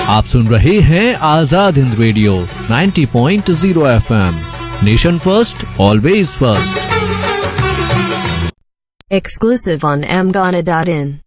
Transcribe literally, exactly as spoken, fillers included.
आप सुन रहे हैं आजाद हिंद रेडियो नब्बे point zero FM, nation first always first. Exclusive on m gana dot in.